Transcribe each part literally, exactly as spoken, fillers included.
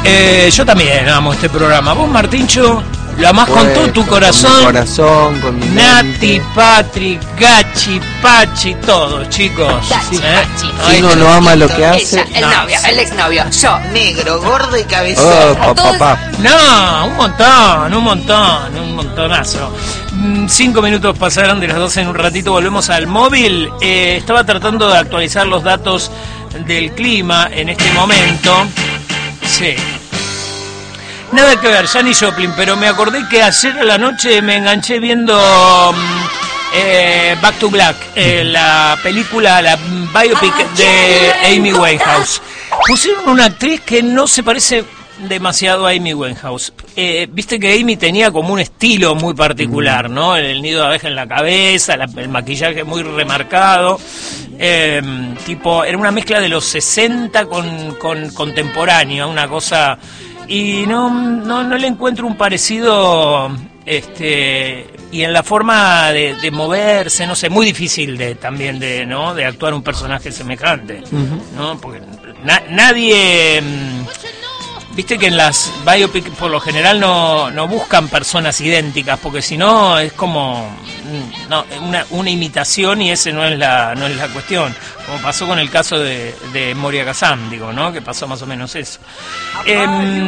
Eh, yo también amo este programa. ¿Vos, Martincho? Lo amás pues, con todo tu corazón. Con mi corazón, con mi Nati, mente. Patrick, Gachi, Pachi, todos, chicos. Gachi, ¿Eh? Pachi. Si uno no ama lo que hace. Ella, el No. novio, el exnovio. Yo, negro, gordo y Oh, cabezón. pa, pa, pa. No, un montón, un montón, un montonazo. Mm, Cinco minutos pasaron de las doce, en un ratito volvemos al móvil. Eh, estaba tratando de actualizar los datos del clima en este momento. Sí. Nada que ver, Janis Joplin, pero me acordé que ayer a la noche me enganché viendo mm, eh, Back to Black, eh, la película, la biopic de Amy Winehouse. Pusieron una actriz que no se parece demasiado a Amy Winehouse. Eh, Viste que Amy tenía como un estilo muy particular, ¿no? El nido de abeja en la cabeza, la, el maquillaje muy remarcado. Eh, tipo, era una mezcla de los sesenta con, con contemporáneo, una cosa... Y no, no, no le encuentro un parecido, este, y en la forma de, de moverse, no sé, muy difícil de también de, ¿no? De actuar un personaje semejante, uh-huh. ¿no? Porque na, nadie, viste que en las biopic por lo general no, no buscan personas idénticas, porque si no es como no, una, una imitación y ese no es la, no es la cuestión. Como pasó con el caso de, de Moria Kazan, digo, ¿no? Que pasó más o menos eso. Eh,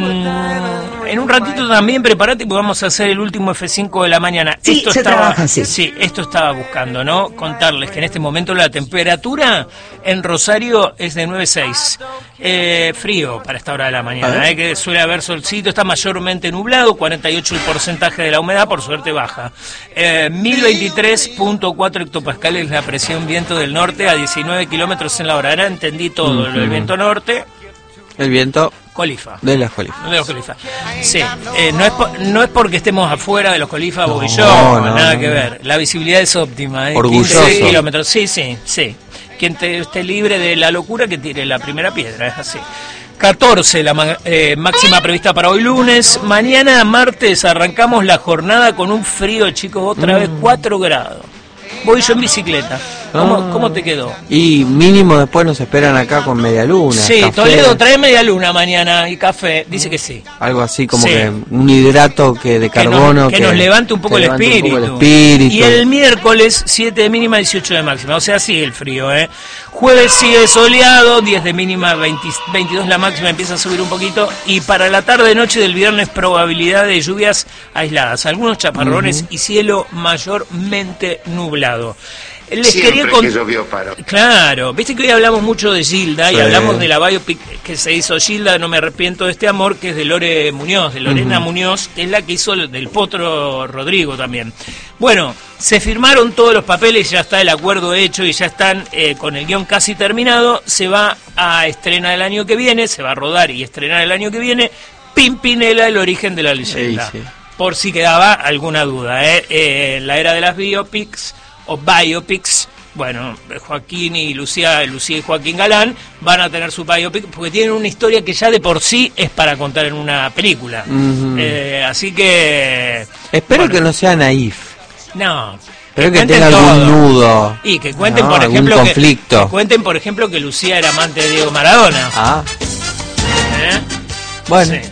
en un ratito también prepárate porque vamos a hacer el último F cinco de la mañana. Sí, esto se estaba, trabaja así. Sí, esto estaba buscando, ¿no? Contarles que en este momento la temperatura en Rosario es de nueve seis. Eh, frío para esta hora de la mañana, ¿eh? Que suele haber solcito, está mayormente nublado, cuarenta y ocho el porcentaje de la humedad, por suerte baja. Eh, mil veintitrés punto cuatro hectopascales la presión viento del norte a diecinueve kilómetros en la hora. Ahora entendí todo, uh-huh. El viento norte. El viento Colifa. de las colifas. De los colifas. Sí, eh, no, es por, no es porque estemos afuera de los colifas, no, vos y yo, no, nada no, que no. ver. La visibilidad es óptima, ¿eh? Orgulloso. quince kilómetros. Sí, sí, sí. Quien te, esté libre de la locura que tire la primera piedra, es así. catorce la ma- eh, máxima prevista para hoy lunes. Mañana martes arrancamos la jornada con un frío, chicos, otra mm. vez cuatro grados. Voy yo en bicicleta. ¿Cómo, ah. ¿Cómo te quedó? Y mínimo después nos esperan acá con media luna. Sí, café. Toledo trae media luna mañana y café. Dice que sí. Algo así como sí. que un hidrato que de carbono. Que nos, que que nos levante un poco el espíritu. poco el espíritu. Y el miércoles siete de mínima, dieciocho de máxima. O sea, sigue el frío, ¿eh? Jueves sigue soleado, diez de mínima, veinte, veintidós la máxima, empieza a subir un poquito. Y para la tarde-noche del viernes probabilidad de lluvias aisladas. Algunos chaparrones uh-huh. y cielo mayormente nublado. Les Siempre quería con... que llovió paró. Claro, viste que hoy hablamos mucho de Gilda sí. y hablamos de la biopic que se hizo Gilda, No me arrepiento de este amor, que es de Lore Muñoz, de Lorena uh-huh. Muñoz, que es la que hizo el del Potro Rodrigo también. Bueno, se firmaron todos los papeles, ya está el acuerdo hecho y ya están eh, con el guión casi terminado. Se va a estrenar el año que viene, se va a rodar y estrenar el año que viene Pimpinela, el origen de la leyenda. Sí, sí. Por si quedaba alguna duda, ¿eh? Eh, la era de las biopics o biopics, bueno, Joaquín y Lucía, Lucía y Joaquín Galán van a tener su biopic porque tienen una historia que ya de por sí es para contar en una película. Uh-huh. Eh, así que... Espero bueno, que no sea naif. No. Espero que, que tenga algún todo. nudo. Y que cuenten, no, por ejemplo, conflicto. Que, que cuenten, por ejemplo, que Lucía era amante de Diego Maradona. Ah. ¿Eh? Bueno. Sí.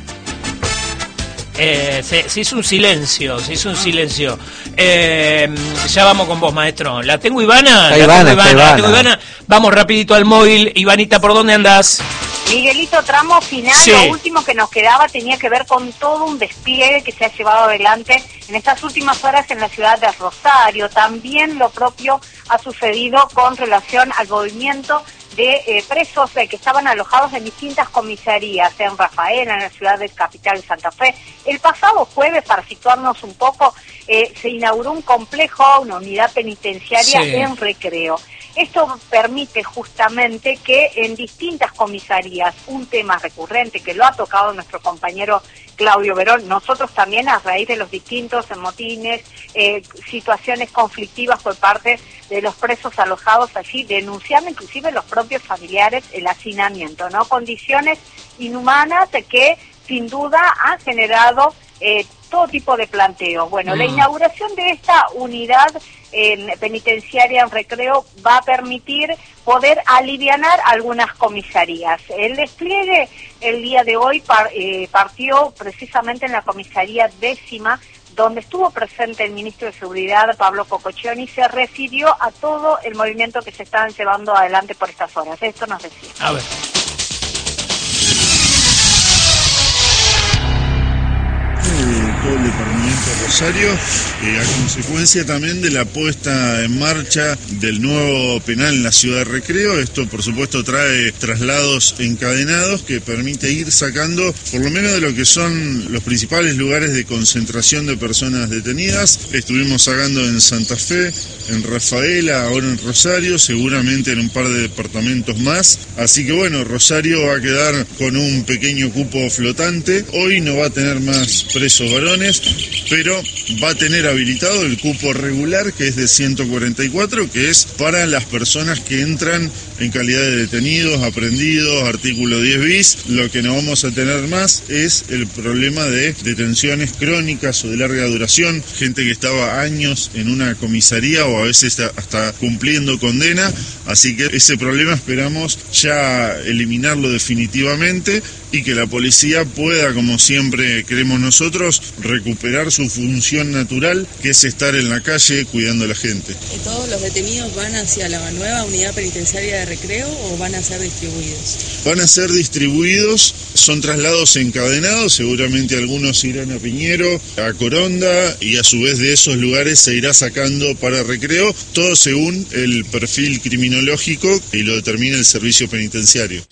Eh, se, se hizo un silencio, se hizo un silencio. Eh, ya vamos con vos, maestro. ¿La tengo Ivana? La ¿La Ivana, tengo Ivana? Ivana. ¿La tengo Ivana? Vamos rapidito al móvil. Ivanita, ¿por dónde andás? Miguelito, tramo final, sí. Lo último que nos quedaba tenía que ver con todo un despliegue que se ha llevado adelante en estas últimas horas en la ciudad de Rosario. También lo propio ha sucedido con relación al movimiento de eh, presos eh, que estaban alojados en distintas comisarías, en Rafaela, en la ciudad de capital de Santa Fe. El pasado jueves, para situarnos un poco, eh, se inauguró un complejo, una unidad penitenciaria sí. en Recreo. Esto permite justamente que en distintas comisarías, un tema recurrente que lo ha tocado nuestro compañero Claudio Verón, nosotros también a raíz de los distintos motines, eh, situaciones conflictivas por parte de los presos alojados allí, denunciando inclusive los propios familiares el hacinamiento, ¿no? Condiciones inhumanas que sin duda han generado eh, todo tipo de planteos. Bueno, mm. la inauguración de esta unidad eh, penitenciaria en Recreo va a permitir poder alivianar algunas comisarías. El despliegue el día de hoy par, eh, partió precisamente en la comisaría décima, donde estuvo presente el ministro de Seguridad, Pablo Cococcioni, y se refirió a todo el movimiento que se estaban llevando adelante por estas horas. Esto nos decía. A ver. Todo el departamento de Rosario, eh, a consecuencia también de la puesta en marcha del nuevo penal en la ciudad de Recreo. Esto por supuesto trae traslados encadenados que permite ir sacando por lo menos de lo que son los principales lugares de concentración de personas detenidas. Estuvimos sacando en Santa Fe, en Rafaela, ahora en Rosario, seguramente en un par de departamentos más. Así que bueno, Rosario va a quedar con un pequeño cupo flotante. Hoy no va a tener más presos varones, pero va a tener habilitado el cupo regular, que es de ciento cuarenta y cuatro, que es para las personas que entran en calidad de detenidos, aprehendidos, artículo diez bis. Lo que no vamos a tener más es el problema de detenciones crónicas o de larga duración, gente que estaba años en una comisaría o a veces hasta cumpliendo condena, así que ese problema esperamos ya eliminarlo definitivamente y que la policía pueda, como siempre queremos nosotros, recuperar su función natural, que es estar en la calle cuidando a la gente. ¿Todos los detenidos van hacia la nueva unidad penitenciaria de Recreo o van a ser distribuidos? Van a ser distribuidos, son traslados encadenados, seguramente algunos irán a Piñero, a Coronda, y a su vez de esos lugares se irá sacando para Recreo, todo según el perfil criminológico y lo determina el servicio penitenciario.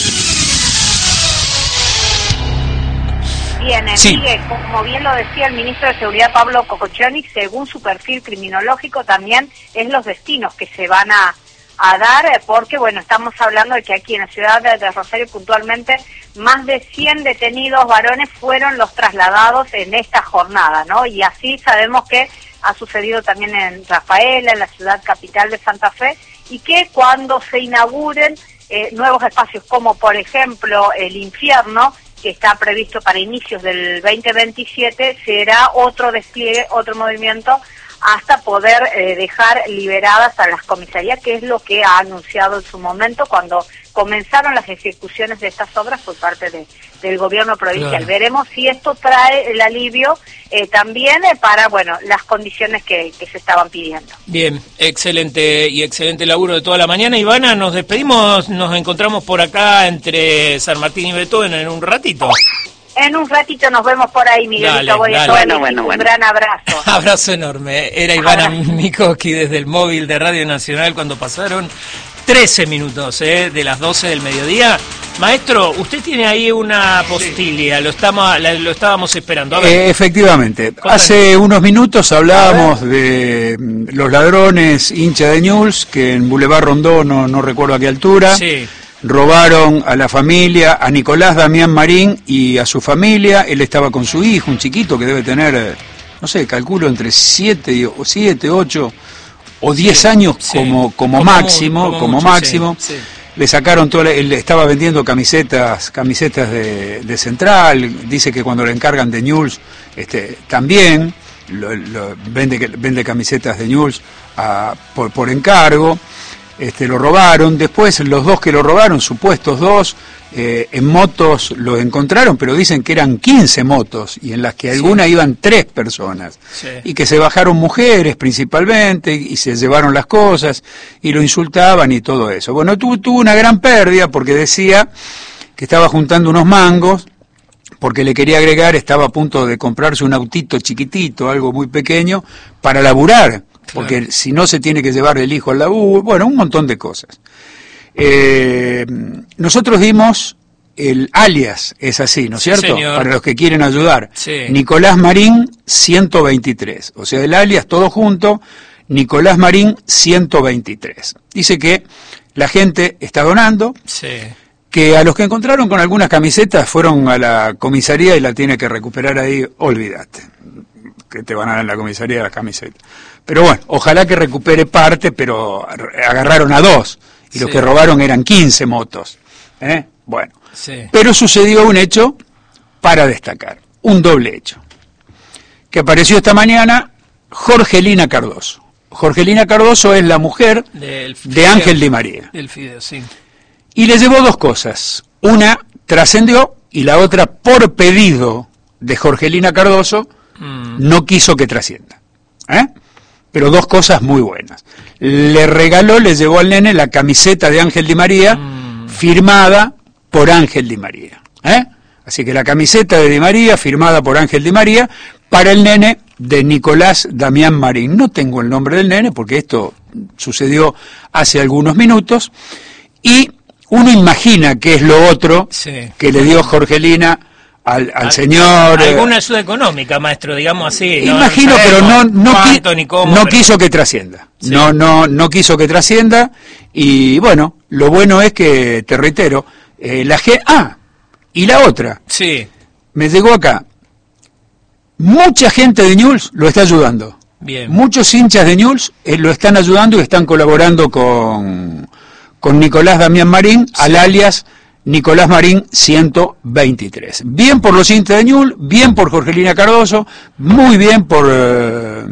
Bien, Enrique, sí. Como bien lo decía el ministro de Seguridad Pablo Cococcioni, según su perfil criminológico también es los destinos que se van a, a dar, porque bueno, estamos hablando de que aquí en la ciudad de, de Rosario puntualmente más de cien detenidos varones fueron los trasladados en esta jornada, ¿no? Y así sabemos que ha sucedido también en Rafaela, en la ciudad capital de Santa Fe, y que cuando se inauguren eh, nuevos espacios como por ejemplo el Infierno, que está previsto para inicios del veinte veintisiete, será otro despliegue, otro movimiento, hasta poder eh, dejar liberadas a las comisarías, que es lo que ha anunciado en su momento cuando comenzaron las ejecuciones de estas obras por parte de, del gobierno provincial. Claro. Veremos si esto trae el alivio eh, también eh, para bueno las condiciones que, que se estaban pidiendo. Bien, excelente y excelente laburo de toda la mañana. Ivana, nos despedimos, nos encontramos por acá entre San Martín y Beethoven en un ratito. En un ratito nos vemos por ahí, Miguelito. Dale, Voy dale. A bueno, bueno, un bueno. gran abrazo. Abrazo enorme. Era Ivana Mikoski desde el móvil de Radio Nacional cuando pasaron trece minutos eh, de las doce del mediodía. Maestro, usted tiene ahí una postilla, sí. lo, estamos, la, lo estábamos esperando. A ver. Eh, efectivamente, Contanos. Hace unos minutos hablábamos de los ladrones hincha de Newell's, que en Boulevard Rondó, no, no recuerdo a qué altura, sí. robaron a la familia, a Nicolás Damián Marín y a su familia. Él estaba con su hijo, un chiquito que debe tener, no sé, calculo entre siete, ocho o diez sí, años sí. como como, como máximo, como, como mucho, máximo. Sí, sí. Le sacaron todo, él estaba vendiendo camisetas, camisetas de, de Central. Dice que cuando le encargan de Newell's, este, también lo, lo, vende vende camisetas de Newell's a, por por encargo. Este, lo robaron. Después los dos que lo robaron, supuestos dos, eh, en motos los encontraron, pero dicen que eran quince motos y en las que algunas sí. iban tres personas sí. y que se bajaron mujeres principalmente y se llevaron las cosas y lo insultaban y todo eso. Bueno, tuvo, tuvo una gran pérdida porque decía que estaba juntando unos mangos porque le quería agregar, estaba a punto de comprarse un autito chiquitito, algo muy pequeño, para laburar. Porque claro. si no se tiene que llevar el hijo al laburo, bueno, un montón de cosas. Eh, nosotros dimos el alias, es así, ¿no es cierto? Sí, para los que quieren ayudar. Sí. Nicolás Marín ciento veintitrés, o sea, el alias todo junto, Nicolás Marín ciento veintitrés. Dice que la gente está donando, sí. que a los que encontraron con algunas camisetas fueron a la comisaría y la tiene que recuperar ahí, olvídate, que te van a dar en la comisaría las camisetas. Pero bueno, ojalá que recupere parte, pero agarraron a dos, y sí. los que robaron eran quince motos. ¿eh? Bueno, sí. pero sucedió un hecho para destacar, un doble hecho, que apareció esta mañana Jorgelina Cardoso. Jorgelina Cardoso es la mujer del de Ángel Di María. Del Fideo, sí. Y le llevó dos cosas. Una trascendió y la otra, por pedido de Jorgelina Cardoso, mm. no quiso que trascienda. ¿Eh? Pero dos cosas muy buenas. Le regaló, le llevó al nene la camiseta de Ángel Di María, mm. firmada por Ángel Di María. ¿Eh? Así que la camiseta de Di María, firmada por Ángel Di María, para el nene de Nicolás Damián Marín. No tengo el nombre del nene porque esto sucedió hace algunos minutos. Y uno imagina que es lo otro sí. que le dio Jorgelina al, al, al señor... Alguna ayuda económica, maestro, digamos así. Imagino, no, no pero no, no, cuánto, qui cómo, no pero... quiso que trascienda. Sí. No, no, no quiso que trascienda. Y bueno, lo bueno es que, te reitero, eh, la gente... Ah, y la otra. Sí. Me llegó acá. Mucha gente de Newell's lo está ayudando. Bien. Muchos hinchas de Newell's eh, lo están ayudando y están colaborando con, con Nicolás Damián Marín, sí. al alias Nicolás Marín ciento veintitrés. Bien por los hinchas de Newell's, bien por Jorgelina Cardoso, muy bien por eh,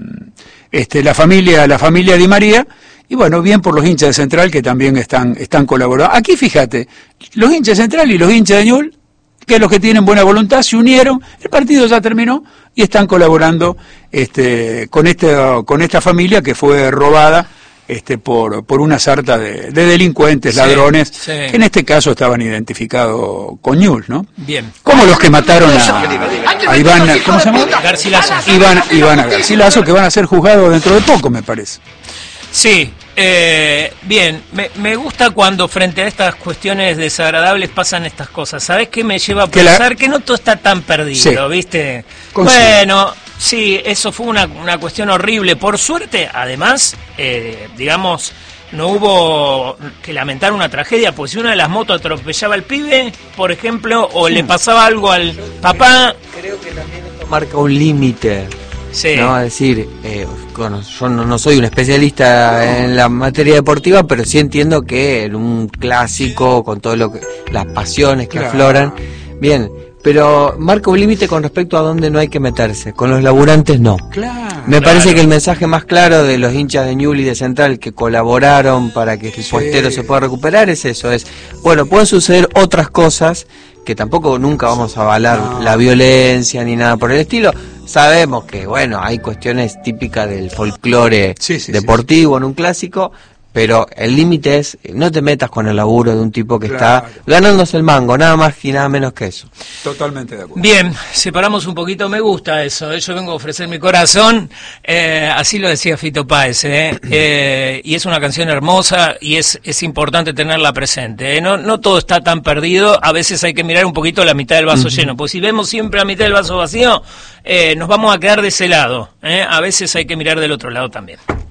este, la familia la familia Di María, y bueno, bien por los hinchas de Central que también están, están colaborando. Aquí fíjate, los hinchas de Central y los hinchas de Newell's, que los que tienen buena voluntad, se unieron, el partido ya terminó y están colaborando este, con, este, con esta familia que fue robada este, por, por una sarta de, de delincuentes, sí, ladrones, sí. que en este caso estaban identificados con Newell's, ¿no? Bien. Como los que mataron a, a Iván, ¿cómo se llama? Garcilaso. Iván, Iván a Garcilaso, que van a ser juzgados dentro de poco, me parece. Sí, eh, bien, me, me gusta cuando frente a estas cuestiones desagradables pasan estas cosas. ¿Sabés qué me lleva a pensar? Que, la... que no todo está tan perdido, sí. ¿viste? Consigo. Bueno, sí, eso fue una, una cuestión horrible. Por suerte, además, eh, digamos, no hubo que lamentar una tragedia, pues si una de las motos atropellaba al pibe, por ejemplo, o sí. le pasaba algo al papá... Creo que también esto marca un límite. Sí. No, es decir, eh, bueno, yo no, no soy un especialista en la materia deportiva, pero sí entiendo que en un clásico, con todo lo que las pasiones que claro. afloran, bien, pero marca un límite con respecto a dónde no hay que meterse. Con los laburantes no. Claro, Me claro. parece que el mensaje más claro de los hinchas de Newell's y de Central que colaboraron para que el sí. puestero se pueda recuperar es eso, es, bueno, pueden suceder otras cosas que tampoco nunca vamos a avalar no. la violencia ni nada por el estilo. Sabemos que, bueno, hay cuestiones típicas del folclore sí, sí, deportivo sí. en un clásico, pero el límite es, no te metas con el laburo de un tipo que claro. está ganándose el mango, nada más y nada menos que eso. Totalmente de acuerdo. Bien, separamos un poquito, me gusta eso, ¿eh? Yo vengo a ofrecer mi corazón, eh, así lo decía Fito Páez, ¿eh? Eh, y es una canción hermosa y es, es importante tenerla presente, ¿eh? No, no todo está tan perdido, a veces hay que mirar un poquito la mitad del vaso uh-huh. lleno, pues si vemos siempre la mitad del vaso vacío, eh, nos vamos a quedar de ese lado, ¿eh? A veces hay que mirar del otro lado también.